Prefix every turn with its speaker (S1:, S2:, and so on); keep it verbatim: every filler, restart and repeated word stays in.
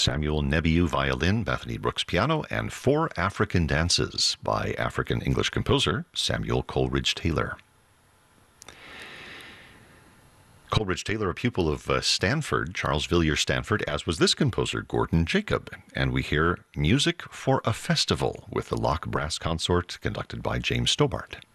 S1: Samuel Nebiu violin, Bethany Brooks piano, and Four African Dances by African-English composer Samuel Coleridge Taylor. Coleridge Taylor, a pupil of uh, Stanford, Charles Villiers Stanford, as was this composer, Gordon Jacob. And we hear Music for a Festival with the Loch Brass Consort conducted by James Stobart.